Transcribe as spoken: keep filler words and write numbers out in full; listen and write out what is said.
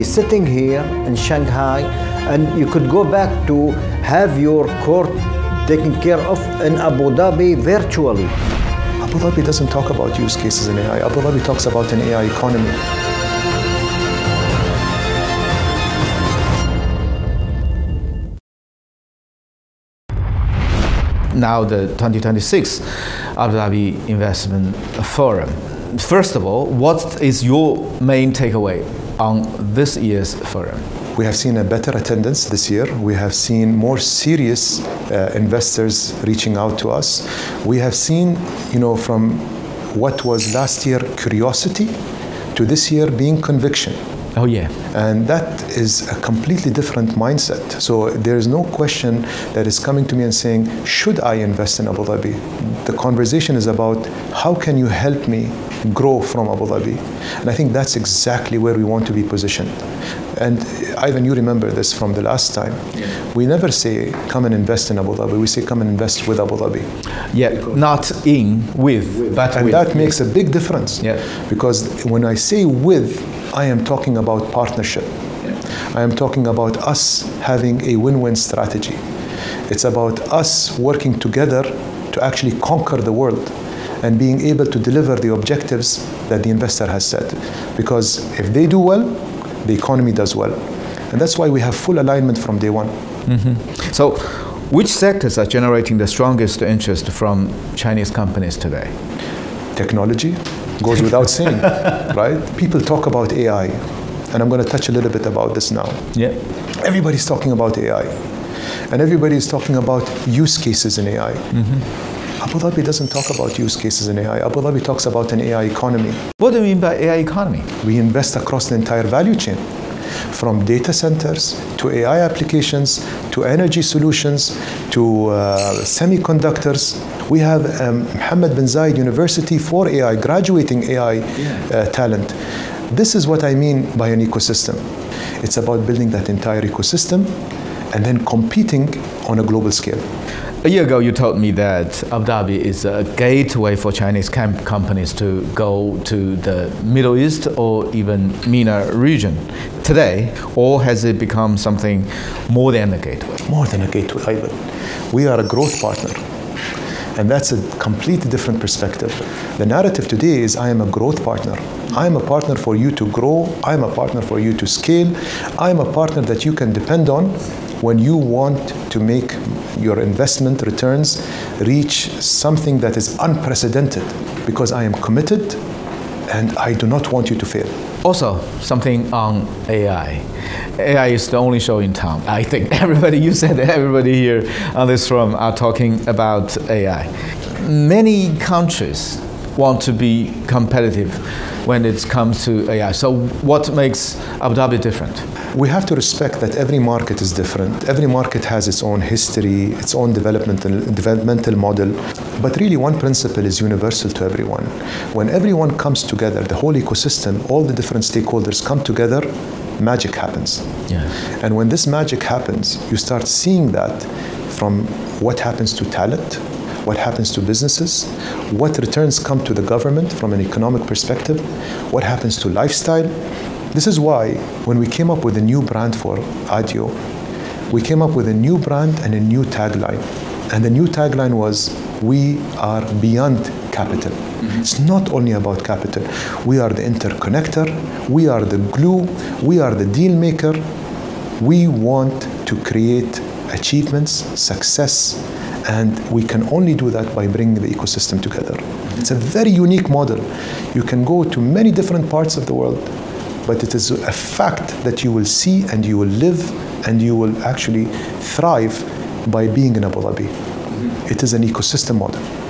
Sitting here in Shanghai, and you could go back to have your court taken care of in Abu Dhabi virtually. Abu Dhabi doesn't talk about use cases in A I. Abu Dhabi talks about an A I economy. Now the twenty twenty-six Abu Dhabi Investment Forum. First of all, what is your main takeaway on this year's forum? We have seen a better attendance this year. We have seen more serious uh, investors reaching out to us. We have seen, you know, from what was last year curiosity to this year being conviction. Oh yeah. And that is a completely different mindset. So there is no question that is coming to me and saying, should I invest in Abu Dhabi? The conversation is about how can you help me grow from Abu Dhabi? And I think that's exactly where we want to be positioned. And Ivan, you remember this from the last time. Yeah. We never say, come and invest in Abu Dhabi. We say, come and invest with Abu Dhabi. Yeah, not in, with, with. but and with. And that makes a big difference. Yeah. Because when I say with, I am talking about partnership. Yeah. I am talking about us having a win-win strategy. It's about us working together to actually conquer the world and being able to deliver the objectives that the investor has set. Because if they do well, the economy does well. And that's why we have full alignment from day one. Mm-hmm. So, which sectors are generating the strongest interest from Chinese companies today? Technology goes without saying, right? People talk about A I, and I'm going to touch a little bit about this now. Yeah. Everybody's talking about A I, and everybody's talking about use cases in A I. Mm-hmm. Abu Dhabi doesn't talk about use cases in A I. Abu Dhabi talks about an A I economy. What do you mean by A I economy? We invest across the entire value chain, from data centers to A I applications to energy solutions to uh, semiconductors. We have um, Mohammed bin Zayed University for A I, graduating A I yeah. uh, talent. This is what I mean by an ecosystem. It's about building that entire ecosystem and then competing on a global scale. A year ago, you told me that Abu Dhabi is a gateway for Chinese camp companies to go to the Middle East or even MENA region. Today, or has it become something more than a gateway? More than a gateway, Ivan. We are a growth partner. And that's a completely different perspective. The narrative today is I am a growth partner. I am a partner for you to grow. I am a partner for you to scale. I am a partner that you can depend on when you want to make your investment returns reach something that is unprecedented, because I am committed and I do not want you to fail. Also, something on A I. A I is the only show in town. I think everybody, you said everybody here on this forum are talking about A I. Many countries want to be competitive when it comes to A I. So what makes Abu Dhabi different? We have to respect that every market is different. Every market has its own history, its own developmental, developmental model. But really one principle is universal to everyone. When everyone comes together, the whole ecosystem, all the different stakeholders come together, magic happens. Yeah. And when this magic happens, you start seeing that from what happens to talent, what happens to businesses, what returns come to the government from an economic perspective, what happens to lifestyle. This is why when we came up with a new brand for Adyo, we came up with a new brand and a new tagline. And the new tagline was, we are beyond capital. Mm-hmm. It's not only about capital. We are the interconnector, we are the glue, we are the deal maker. We want to create achievements, success, and we can only do that by bringing the ecosystem together. It's a very unique model. You can go to many different parts of the world, but it is a fact that you will see and you will live and you will actually thrive by being in Abu Dhabi. Mm-hmm. It is an ecosystem model.